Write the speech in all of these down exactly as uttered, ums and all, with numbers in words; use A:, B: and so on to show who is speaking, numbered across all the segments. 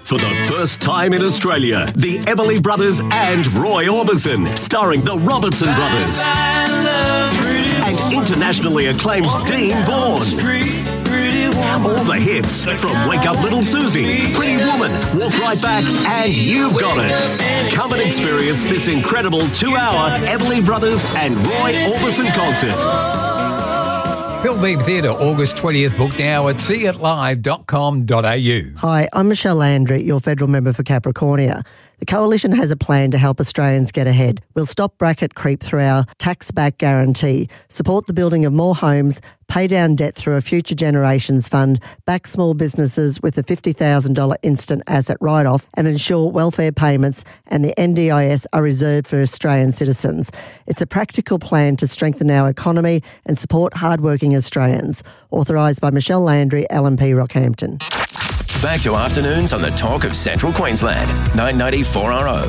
A: For the first time in Australia, the Everly Brothers and Roy Orbison, starring the Robertson Brothers. And internationally acclaimed Dean Bourne. All the hits from Wake Up Little Susie, Pretty Woman, Walk Right Back, and You've Got It. Come and experience this incredible two-hour Everly Brothers and Roy Orbison concert.
B: Pilbeam Theatre, August twentieth. Book now at see it live dot com dot a u.
C: Hi, I'm Michelle Landry, your federal member for Capricornia. The Coalition has a plan to help Australians get ahead. We'll stop bracket creep through our tax-back guarantee, support the building of more homes, pay down debt through a Future Generations Fund, back small businesses with a fifty thousand dollars instant asset write-off, and ensure welfare payments and the N D I S are reserved for Australian citizens. It's a practical plan to strengthen our economy and support hard-working Australians. Authorised by Michelle Landry, L M P Rockhampton.
D: Back to afternoons on the Talk of Central Queensland, nine ninety four R O.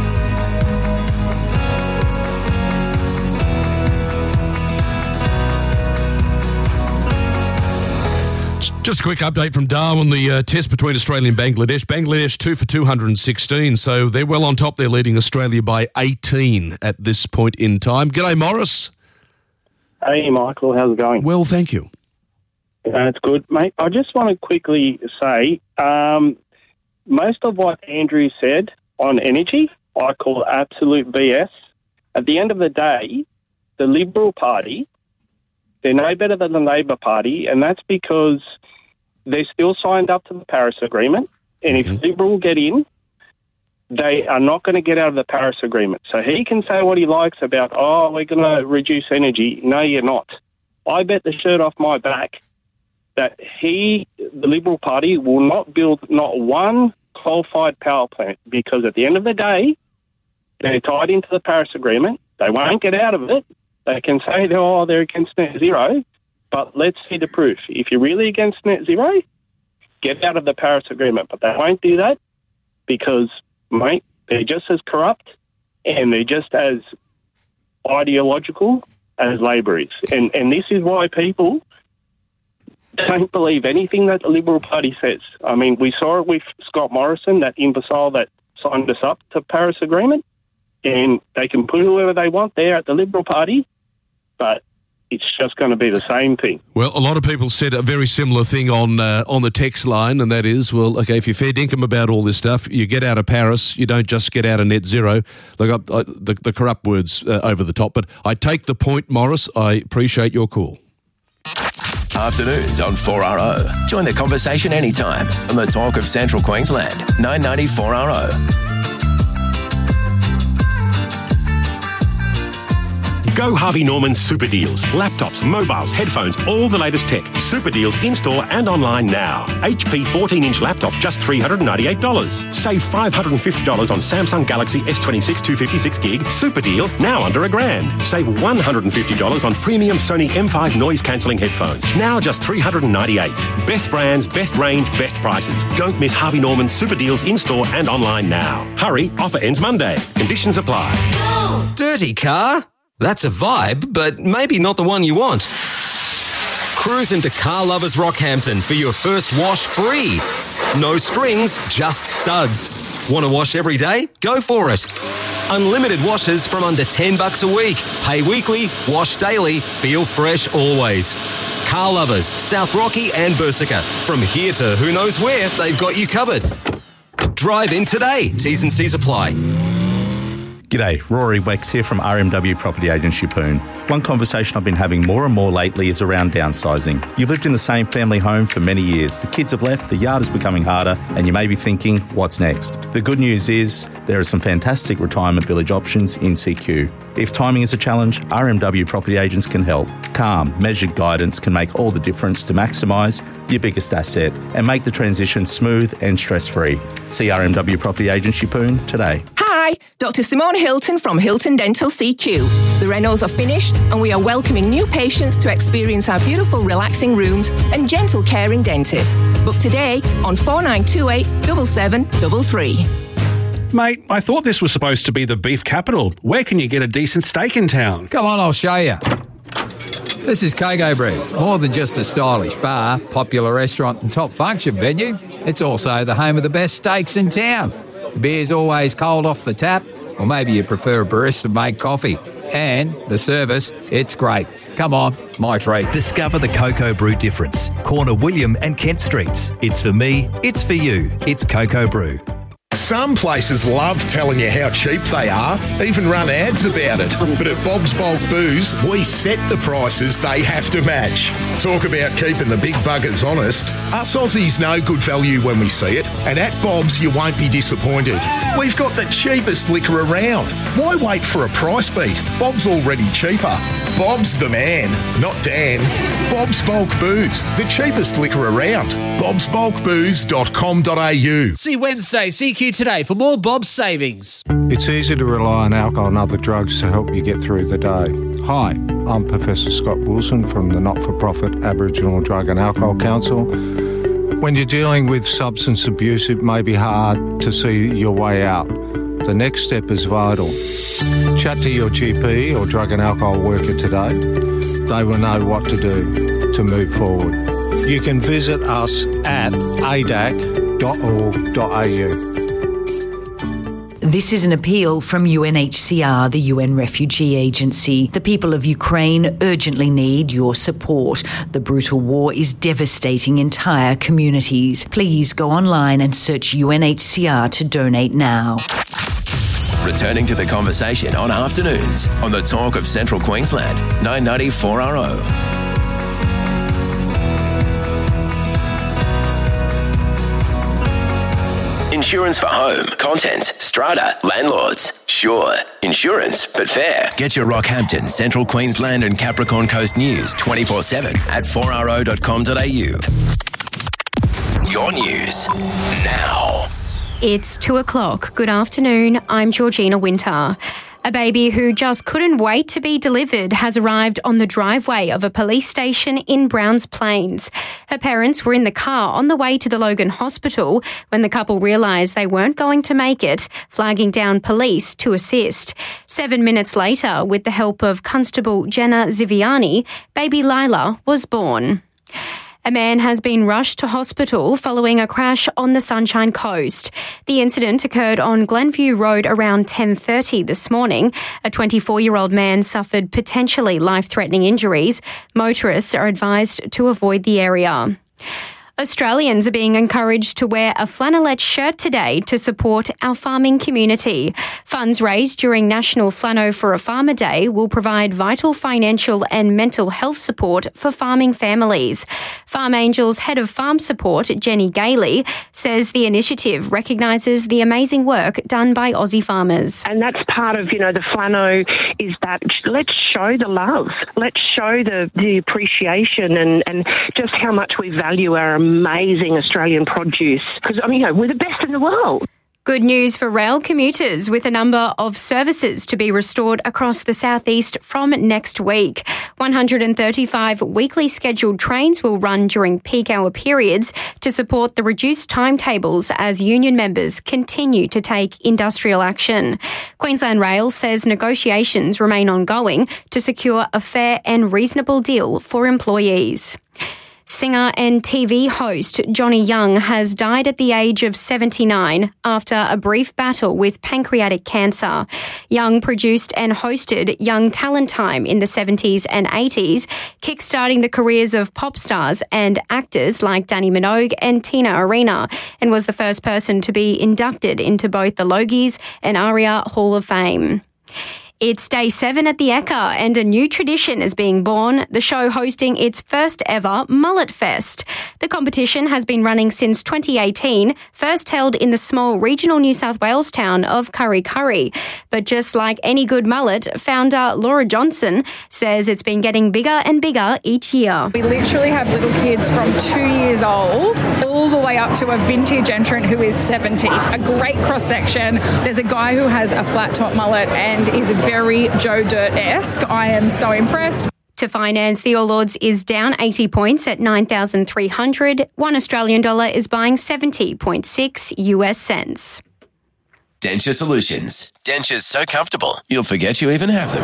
E: Just a quick update from Darwin, the uh, test between Australia and Bangladesh. Bangladesh two for two hundred sixteen, so they're well on top. They're leading Australia by eighteen at this point in time. G'day, Morris.
F: Hey, Michael. How's it going?
E: Well, thank you.
F: That's good, mate. I just want to quickly say, um, most of what Andrew said on energy, I call absolute B S. At the end of the day, the Liberal Party, they're no better than the Labor Party, and that's because they're still signed up to the Paris Agreement. And if mm-hmm. Liberal get in, they are not going to get out of the Paris Agreement. So he can say what he likes about, oh, we're going to reduce energy. No, you're not. I bet the shirt off my back that he, the Liberal Party, will not build not one coal-fired power plant because at the end of the day, they're tied into the Paris Agreement. They won't get out of it. They can say, oh, they're against net zero, but let's see the proof. If you're really against net zero, get out of the Paris Agreement. But they won't do that because, mate, they're just as corrupt and they're just as ideological as Labor is. And, and this is why people don't believe anything that the Liberal Party says. I mean, we saw it with Scott Morrison, that imbecile that signed us up to Paris Agreement, and they can put whoever they want there at the Liberal Party, but it's just going to be the same thing.
E: Well, a lot of people said a very similar thing on uh, on the text line, and that is, well, okay, if you're fair dinkum about all this stuff, you get out of Paris, you don't just get out of net zero. Look, I, I, the, the corrupt words uh, over the top, but I take the point, Morris. I appreciate your call.
D: Afternoons on four R O. Join the conversation anytime on the Talk of Central Queensland, nine ninety four R O.
G: Go Harvey Norman Super Deals. Laptops, mobiles, headphones, all the latest tech. Super Deals in-store and online now. H P fourteen-inch laptop, just three hundred ninety-eight dollars. Save five hundred fifty dollars on Samsung Galaxy S twenty-six two fifty-six gig. Super deal, now under a grand. Save one hundred fifty dollars on premium Sony M five noise-cancelling headphones. Now just three hundred ninety-eight dollars. Best brands, best range, best prices. Don't miss Harvey Norman Super Deals in-store and online now. Hurry, offer ends Monday. Conditions apply.
H: Dirty car? That's a vibe, but maybe not the one you want. Cruise into Car Lovers Rockhampton for your first wash free. No strings, just suds. Want to wash every day? Go for it. Unlimited washes from under ten bucks a week. Pay weekly, wash daily, feel fresh always. Car Lovers, South Rocky and Bursica. From here to who knows where, they've got you covered. Drive in today. T's and C's apply.
I: G'day, Rory Wex here from R M W Property Agent Yeppoon. One conversation I've been having more and more lately is around downsizing. You've lived in the same family home for many years. The kids have left, the yard is becoming harder, and you may be thinking, what's next? The good news is there are some fantastic retirement village options in C Q. If timing is a challenge, R M W Property Agents can help. Calm, measured guidance can make all the difference to maximise your biggest asset and make the transition smooth and stress-free. See R M W Property Agents Yeppoon today.
J: Hi, Doctor Simone Hilton from Hilton Dental C Q. The renos are finished and we are welcoming new patients to experience our beautiful relaxing rooms and gentle caring dentists. Book today on four nine two eight, seven seven three three.
K: Mate, I thought this was supposed to be the beef capital. Where can you get a decent steak in town?
B: Come on, I'll show you. This is Kago Bread. More than just a stylish bar, popular restaurant and top function venue. It's also the home of the best steaks in town. The beer's always cold off the tap, or maybe you prefer a barista-made coffee. And the service, it's great. Come on, my treat.
L: Discover the Cocoa Brew difference. Corner William and Kent Streets. It's for me, it's for you. It's Cocoa Brew.
M: Some places love telling you how cheap they are, even run ads about it. But at Bob's Bulk Booze, we set the prices they have to match. Talk about keeping the big buggers honest. Us Aussies know good value when we see it, and at Bob's you won't be disappointed. We've got the cheapest liquor around. Why wait for a price beat? Bob's already cheaper. Bob's the man, not Dan. Bob's Bulk Booze, the cheapest liquor around. bobs bulk booze dot com dot a u.
N: See Wednesday, C Q Today for more Bob's savings.
O: It's easy to rely on alcohol and other drugs to help you get through the day. Hi, I'm Professor Scott Wilson from the not-for-profit Aboriginal Drug and Alcohol Council. When you're dealing with substance abuse, it may be hard to see your way out. The next step is vital. Chat to your G P or drug and alcohol worker today. They will know what to do to move forward. You can visit us at a d a c dot org dot a u.
P: This is an appeal from U N H C R, the U N Refugee Agency. The people of Ukraine urgently need your support. The brutal war is devastating entire communities. Please go online and search U N H C R to donate now.
D: Returning to the conversation on afternoons on the Talk of Central Queensland, nine ninety four R O. Insurance for home, contents, strata, landlords. Sure, insurance, but fair. Get your Rockhampton, Central Queensland and Capricorn Coast news twenty-four seven at four r o dot com dot a u. Your news now.
Q: It's two o'clock. Good afternoon. I'm Georgina Winter. A baby who just couldn't wait to be delivered has arrived on the driveway of a police station in Browns Plains. Her parents were in the car on the way to the Logan Hospital when the couple realised they weren't going to make it, flagging down police to assist. Seven minutes later, with the help of Constable Jenna Ziviani, baby Lila was born. A man has been rushed to hospital following a crash on the Sunshine Coast. The incident occurred on Glenview Road around ten thirty this morning. A twenty-four-year-old man suffered potentially life-threatening injuries. Motorists are advised to avoid the area. Australians are being encouraged to wear a flannelette shirt today to support our farming community. Funds raised during National Flano for a Farmer Day will provide vital financial and mental health support for farming families. Farm Angels Head of Farm Support, Jenny Gailey, says the initiative recognises the amazing work done by Aussie farmers.
R: And that's part of, you know, the Flano is that let's show the love. Let's show the, the appreciation and, and just how much we value our amazing Australian produce. Because, I mean, you know, we're the best in the world.
Q: Good news for rail commuters, with a number of services to be restored across the southeast from next week. one hundred thirty-five weekly scheduled trains will run during peak hour periods to support the reduced timetables as union members continue to take industrial action. Queensland Rail says negotiations remain ongoing to secure a fair and reasonable deal for employees. Singer and T V host Johnny Young has died at the age of seventy-nine after a brief battle with pancreatic cancer. Young produced and hosted Young Talent Time in the seventies and eighties, kickstarting the careers of pop stars and actors like Danny Minogue and Tina Arena, and was the first person to be inducted into both the Logies and ARIA Hall of Fame. It's day seven at the Ekka and a new tradition is being born, the show hosting its first ever Mullet Fest. The competition has been running since twenty eighteen, first held in the small regional New South Wales town of Kurri Kurri. But just like any good mullet, founder Laura Johnson says it's been getting bigger and bigger each year.
S: We literally have little kids from two years old all the way up to a vintage entrant who is seventy. A great cross-section. There's a guy who has a flat top mullet and is very Joe Dirt-esque. I am so impressed.
Q: To finance, the All Ords is down eighty points at nine thousand three hundred. One Australian dollar is buying seventy point six U S cents.
D: Denture Solutions. Dentures so comfortable, you'll forget you even have them.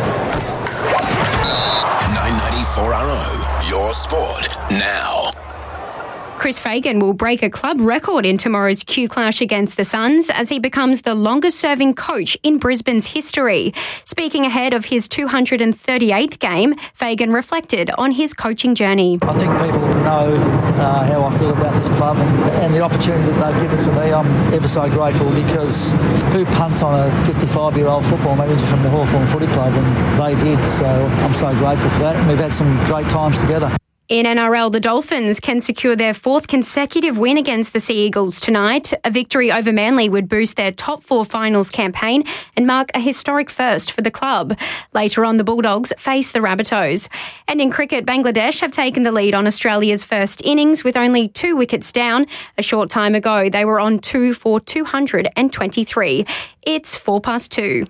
D: nine ninety-four R O, your sport now.
Q: Chris Fagan will break a club record in tomorrow's Q Clash against the Suns as he becomes the longest-serving coach in Brisbane's history. Speaking ahead of his two hundred thirty-eighth game, Fagan reflected on his coaching journey.
T: I think people know uh, how I feel about this club and, and the opportunity that they've given to me. I'm ever so grateful because who punts on a fifty-five-year-old football manager from the Hawthorn Footy Club? And they did, so I'm so grateful for that. And we've had some great times together.
Q: In N R L, the Dolphins can secure their fourth consecutive win against the Sea Eagles tonight. A victory over Manly would boost their top four finals campaign and mark a historic first for the club. Later on, the Bulldogs face the Rabbitohs. And in cricket, Bangladesh have taken the lead on Australia's first innings with only two wickets down. A short time ago, they were on two for two hundred twenty-three. It's four past two.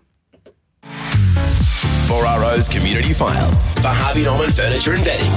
D: four R O's Community File for Harvey Norman Furniture and Bedding.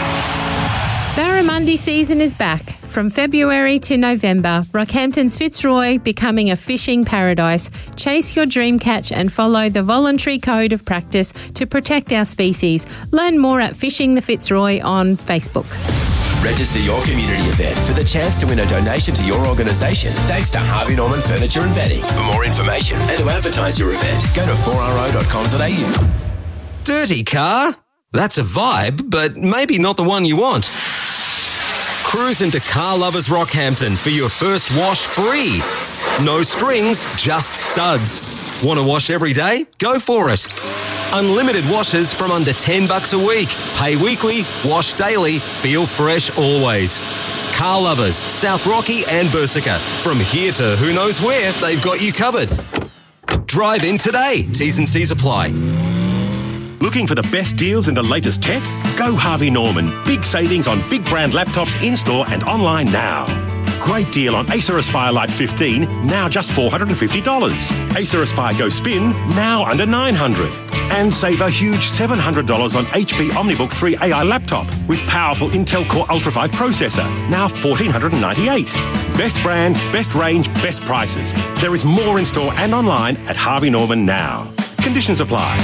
U: Barramundi season is back. From February to November, Rockhampton's Fitzroy becoming a fishing paradise. Chase your dream catch and follow the voluntary code of practice to protect our species. Learn more at Fishing the Fitzroy on Facebook.
D: Register your community event for the chance to win a donation to your organisation thanks to Harvey Norman Furniture and Bedding. For more information and to advertise your event, go to four r o dot com dot a u.
H: Dirty car? That's a vibe, but maybe not the one you want. Cruise into Car Lovers Rockhampton for your first wash free. No strings, just suds. Want to wash every day? Go for it. Unlimited washes from under ten bucks a week. Pay weekly, wash daily, feel fresh always. Car Lovers, South Rocky and Bersica. From here to who knows where, they've got you covered. Drive in today. T's and C's apply.
G: Looking for the best deals in the latest tech? Go Harvey Norman. Big savings on big brand laptops in-store and online now. Great deal on Acer Aspire Lite fifteen, now just four hundred fifty dollars. Acer Aspire Go Spin, now under nine hundred dollars. And save a huge seven hundred dollars on H P OmniBook three A I laptop with powerful Intel Core Ultra five processor, now one thousand four hundred ninety-eight dollars. Best brands, best range, best prices. There is more in store and online at Harvey Norman now. Conditions apply.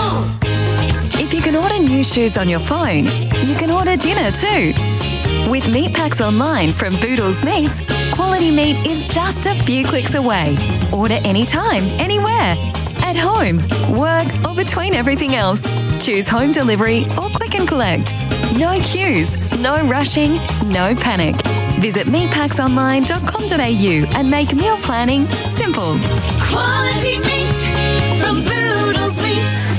V: If you can order new shoes on your phone, you can order dinner too. With Meat Packs Online from Boodles Meats, quality meat is just a few clicks away. Order anytime, anywhere. At home, work, or between everything else. Choose home delivery or click and collect. No queues, no rushing, no panic. Visit meat packs online dot com dot a u and make meal planning simple.
W: Quality meat from Boodles Meats.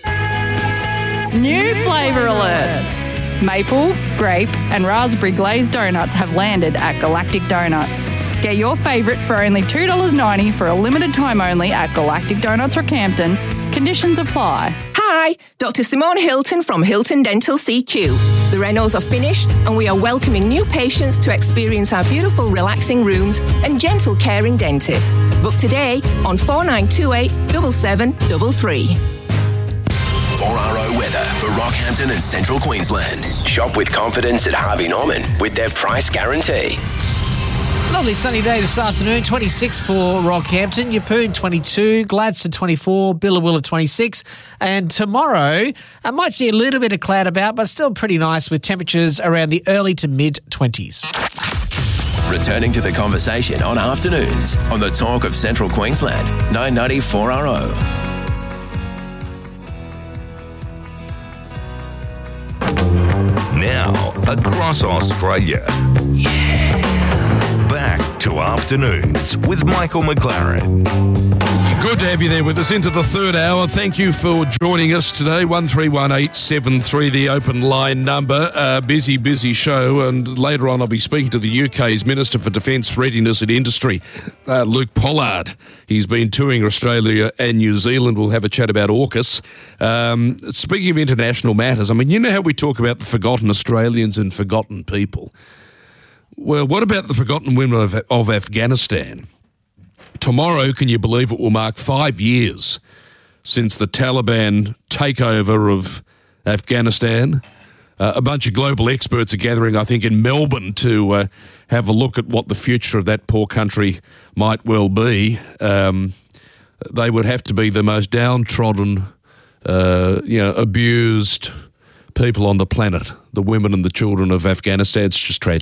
S: New flavour alert! Maple, grape and raspberry glazed donuts have landed at Galactic Donuts. Get your favourite for only two dollars ninety for a limited time only at Galactic Donuts Rockhampton. Conditions apply.
J: Hi, Doctor Simone Hilton from Hilton Dental C Q. The renos are finished and we are welcoming new patients to experience our beautiful relaxing rooms and gentle caring dentists. Book today on four nine two eight, seven seven three three.
D: four R O weather for Rockhampton and Central Queensland. Shop with confidence at Harvey Norman with their price guarantee.
N: Lovely sunny day this afternoon, twenty-six for Rockhampton, Yeppoon twenty-two, Gladstone twenty-four, Billawilla twenty-six, and tomorrow I might see a little bit of cloud about, but still pretty nice with temperatures around the early to mid twenties.
D: Returning to the conversation on afternoons on the Talk of Central Queensland, nine ninety four R O.
X: Now, across Australia. Yeah. Back to afternoons with Michael McLaren.
E: Good to have you there with us into the third hour. Thank you for joining us today. one three one eight seven three, the open line number. Uh, busy, busy show. And later on, I'll be speaking to the U K's Minister for Defence, Readiness and Industry, uh, Luke Pollard. He's been touring Australia and New Zealand. We'll have a chat about AUKUS. Um, speaking of international matters, I mean, you know how we talk about the forgotten Australians and forgotten people? Well, what about the forgotten women of, of Afghanistan? Tomorrow, can you believe it, will mark five years since the Taliban takeover of Afghanistan. Uh, a bunch of global experts are gathering, I think, in Melbourne to uh, have a look at what the future of that poor country might well be. Um, they would have to be the most downtrodden, uh, you know, abused people on the planet, the women and the children of Afghanistan. It's just tragic.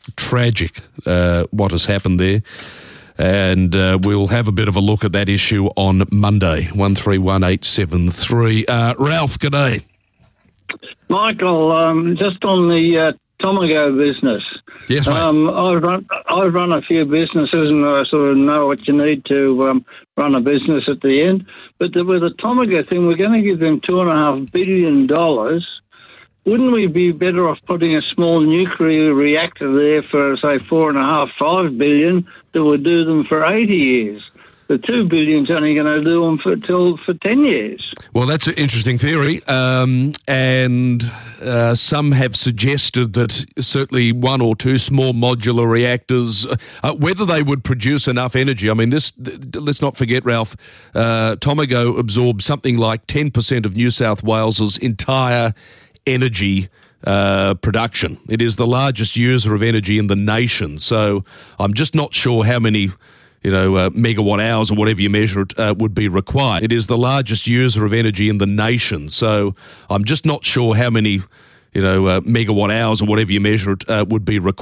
E: tragic uh, what has happened there. And uh, we'll have a bit of a look at that issue on Monday. one three one eight seven three. Uh, Ralph, g'day.
A: Michael, um, just on the uh, Tomago business.
E: Yes, mate.
A: Um, I've run, I've run a few businesses and I sort of know what you need to um, run a business at the end. But the, with the Tomago thing, we're going to give them two and a half billion dollars. Wouldn't we be better off putting a small nuclear reactor there for, say, four and a half, five billion that would do them for eighty years? The two billion's only going to do them for till for ten years.
E: Well, that's an interesting theory, um, and uh, some have suggested that certainly one or two small modular reactors, uh, whether they would produce enough energy. I mean, this. Th- let's not forget, Ralph. Uh, Tomago absorbs something like ten percent of New South Wales's entire energy uh, production. It is the largest user of energy in the nation. So I'm just not sure how many. you know, uh, megawatt hours or whatever you measure it, uh, would be required. It is the largest user of energy in the nation. So I'm just not sure how many, you know, uh, megawatt hours or whatever you measure it, uh, would be required.